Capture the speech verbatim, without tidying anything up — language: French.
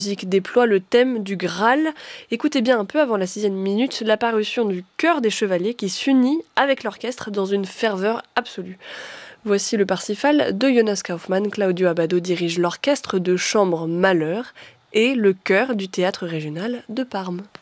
musique déploie le thème du Graal. Écoutez bien un peu avant la sixième minute l'apparition du chœur des chevaliers qui s'unit avec l'orchestre dans une ferveur absolue. Voici le Parsifal de Jonas Kaufmann. Claudio Abbado dirige l'orchestre de chambre Malheur et le chœur du théâtre régional de Parme.